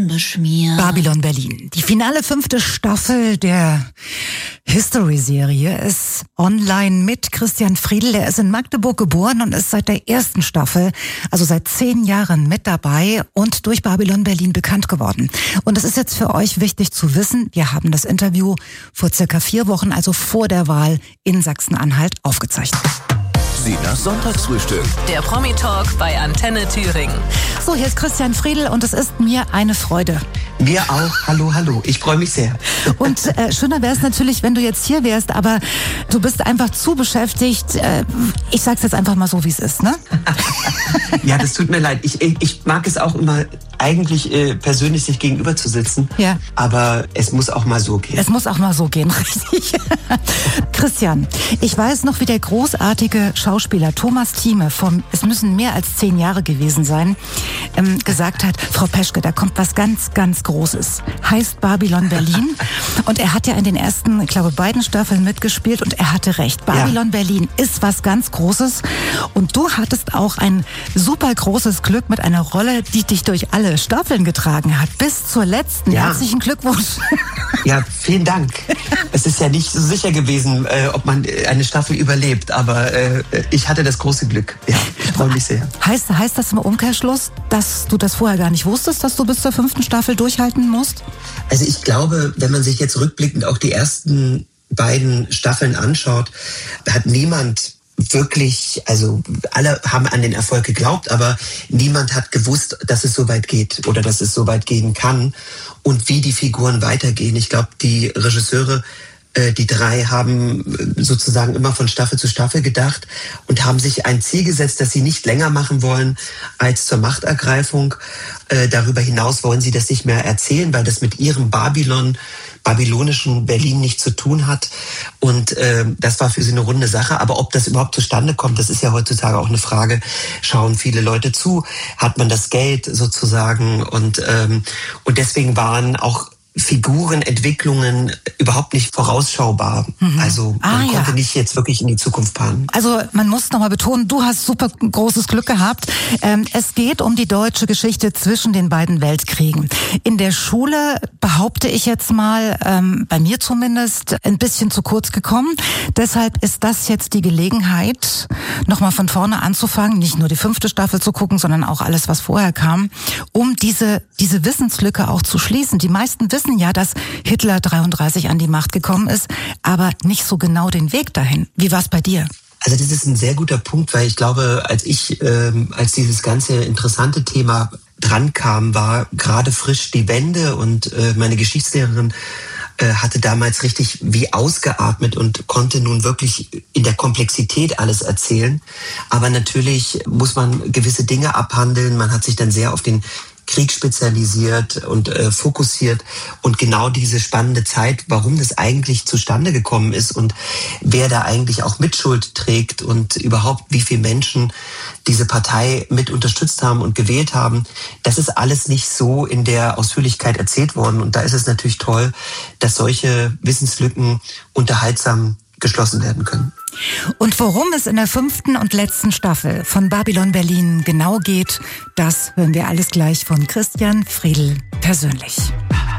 Beschmier. Babylon Berlin. Die finale 5. Staffel der History-Serie ist online mit Christian Friedl. Der ist in Magdeburg geboren und ist seit der ersten Staffel, also seit 10 Jahren mit dabei und durch Babylon Berlin bekannt geworden. Und es ist jetzt für euch wichtig zu wissen, wir haben das Interview vor circa 4 Wochen, also vor der Wahl in Sachsen-Anhalt, aufgezeichnet. Sinas Sonntagsfrühstück. Der Promi-Talk bei Antenne Thüringen. So, hier ist Christian Friedl und es ist mir eine Freude. Mir auch. Hallo, hallo. Ich freue mich sehr. Und schöner wäre es natürlich, wenn du jetzt hier wärst, aber du bist einfach zu beschäftigt. Ich sag's jetzt einfach mal so, wie es ist, ne? Ja, das tut mir leid. Ich mag es auch immer, eigentlich persönlich sich gegenüber zu sitzen. Ja. Aber es muss auch mal so gehen. Es muss auch mal so gehen, richtig. Christian, ich weiß noch, wie der großartige Schauspieler Thomas Thieme es müssen mehr als 10 Jahre gewesen sein, gesagt hat, Frau Peschke, da kommt was ganz, ganz Großes. Heißt Babylon Berlin. Und er hat ja in den ersten, ich glaube, beiden Staffeln mitgespielt und er hatte recht. Babylon Berlin ist was ganz Großes. Und du hattest auch ein super großes Glück mit einer Rolle, die dich durch alle Staffeln getragen hat. Bis zur letzten. Ja. Herzlichen Glückwunsch. Ja, vielen Dank. Es ist ja nicht so sicher gewesen, ob man eine Staffel überlebt, aber ich hatte das große Glück. Ja, ich freue mich sehr. Heißt das im Umkehrschluss, dass du das vorher gar nicht wusstest, dass du bis zur 5. Staffel durchhalten musst? Also ich glaube, wenn man sich jetzt rückblickend auch die ersten beiden Staffeln anschaut, hat niemand wirklich, also alle haben an den Erfolg geglaubt, aber niemand hat gewusst, dass es so weit geht oder dass es so weit gehen kann und wie die Figuren weitergehen. Ich glaube, die Regisseure, die 3 haben sozusagen immer von Staffel zu Staffel gedacht und haben sich ein Ziel gesetzt, das sie nicht länger machen wollen als zur Machtergreifung. Darüber hinaus wollen sie das nicht mehr erzählen, weil das mit ihrem babylonischen Berlin nichts zu tun hat. Und das war für sie eine runde Sache. Aber ob das überhaupt zustande kommt, das ist ja heutzutage auch eine Frage. Schauen viele Leute zu? Hat man das Geld sozusagen? Und deswegen waren auch Figurenentwicklungen überhaupt nicht vorausschaubar. Also man konnte nicht jetzt wirklich in die Zukunft planen. Also man muss nochmal betonen, du hast super großes Glück gehabt. Es geht um die deutsche Geschichte zwischen den beiden Weltkriegen. In der Schule, behaupte ich jetzt mal, bei mir zumindest, ein bisschen zu kurz gekommen. Deshalb ist das jetzt die Gelegenheit, nochmal von vorne anzufangen, nicht nur die 5. Staffel zu gucken, sondern auch alles, was vorher kam, um diese Wissenslücke auch zu schließen. Die meisten wissen ja, dass Hitler 1933 an die Macht gekommen ist, aber nicht so genau den Weg dahin. Wie war es bei dir? Also das ist ein sehr guter Punkt, weil ich glaube, als dieses ganze interessante Thema drankam, war gerade frisch die Wende und meine Geschichtslehrerin hatte damals richtig wie ausgeatmet und konnte nun wirklich in der Komplexität alles erzählen. Aber natürlich muss man gewisse Dinge abhandeln. Man hat sich dann sehr auf den Krieg spezialisiert und fokussiert und genau diese spannende Zeit, warum das eigentlich zustande gekommen ist und wer da eigentlich auch Mitschuld trägt und überhaupt wie viele Menschen diese Partei mit unterstützt haben und gewählt haben, das ist alles nicht so in der Ausführlichkeit erzählt worden und da ist es natürlich toll, dass solche Wissenslücken unterhaltsam geschlossen werden können. Und worum es in der 5. und letzten Staffel von Babylon Berlin genau geht, das hören wir alles gleich von Christian Friedl persönlich.